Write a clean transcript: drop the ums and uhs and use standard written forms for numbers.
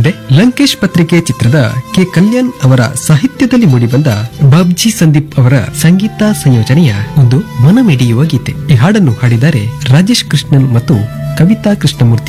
ಮುಂದೆ ಲಂಕೇಶ್ ಪತ್ರಿಕೆ ಚಿತ್ರದ ಕೆ ಕಲ್ಯಾಣ್ ಅವರ ಸಾಹಿತ್ಯದಲ್ಲಿ ಮೂಡಿಬಂದ ಬಾಬ್ಜಿ ಸಂದೀಪ್ ಅವರ ಸಂಗೀತ ಸಂಯೋಜನೆಯ ಒಂದು ಮನಮಿಡಿಯುವ ಗೀತೆ. ಈ ಹಾಡನ್ನು ಹಾಡಿದ್ದಾರೆ ರಾಜೇಶ್ ಕೃಷ್ಣನ್ ಮತ್ತು ಕವಿತಾ ಕೃಷ್ಣಮೂರ್ತಿ.